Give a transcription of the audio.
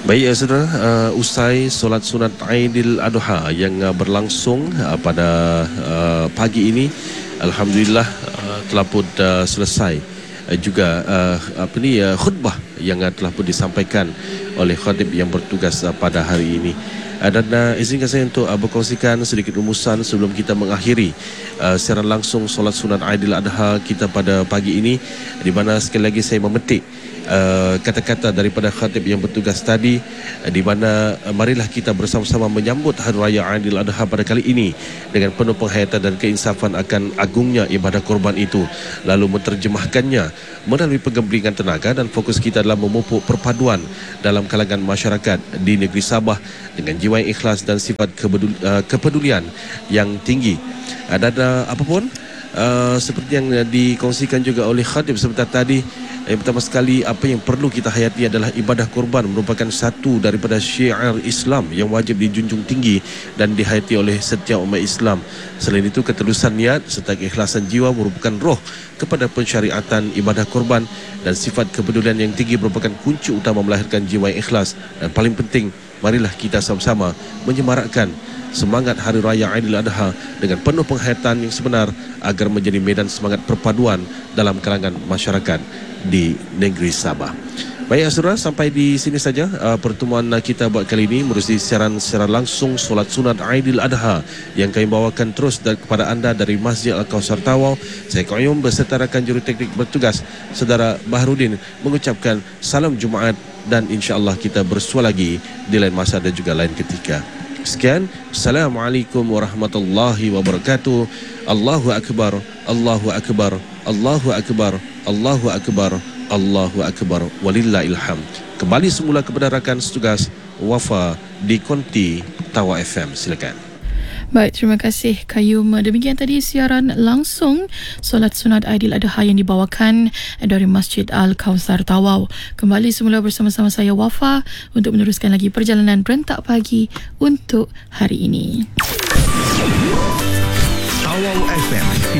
Baik ya saudara, usai solat sunat Aidil Adha yang berlangsung pada pagi ini, alhamdulillah telah pun selesai juga khutbah yang telah pun disampaikan oleh khatib yang bertugas pada hari ini. Dan izinkan saya untuk berkongsikan sedikit rumusan sebelum kita mengakhiri siaran langsung solat sunat Aidil Adha kita pada pagi ini, di mana sekali lagi saya memetik kata-kata daripada khatib yang bertugas tadi, di mana marilah kita bersama-sama menyambut Hari Raya Aidil Adha pada kali ini dengan penuh penghayatan dan keinsafan akan agungnya ibadah korban itu, lalu menerjemahkannya melalui penggemblengan tenaga, dan fokus kita adalah memupuk perpaduan dalam kalangan masyarakat di negeri Sabah dengan jiwa yang ikhlas dan sifat kepedulian yang tinggi. Dan apapun seperti yang dikongsikan juga oleh khatib sebentar tadi, yang pertama sekali apa yang perlu kita hayati adalah ibadah korban merupakan satu daripada syiar Islam yang wajib dijunjung tinggi dan dihayati oleh setiap umat Islam. Selain itu, ketulusan niat serta keikhlasan jiwa merupakan roh kepada pensyariatan ibadah korban, dan sifat kepedulian yang tinggi merupakan kunci utama melahirkan jiwa yang ikhlas. Dan paling penting, marilah kita sama-sama menyemarakkan semangat Hari Raya Aidil Adha dengan penuh penghayatan yang sebenar agar menjadi medan semangat perpaduan dalam kalangan masyarakat di negeri Sabah. Baik saudara, sampai di sini saja pertemuan kita buat kali ini menerusi siaran langsung solat sunat Aidil Adha yang kami bawakan terus kepada anda dari Masjid Al-Kausar Tawau. Saya Qayyum beserta rakan juruteknik bertugas Saudara Baharudin mengucapkan salam Jumaat, dan insya-Allah kita bersua lagi di lain masa dan juga lain ketika. Sekian, Assalamualaikum warahmatullahi wabarakatuh. Allahu Akbar, Allahu Akbar, Allahu Akbar, Allahu Akbar, Allahu Akbar, walillahil hamd. Kembali semula kepada rakan setugas Wafa di Konti Tawa FM. Silakan. Baik, terima kasih Qayyum. Demikian tadi siaran langsung solat sunat Aidil Adha yang dibawakan dari Masjid Al-Kausar Tawau. Kembali semula bersama-sama saya Wafa untuk meneruskan lagi perjalanan berentak pagi untuk hari ini. Tawau FM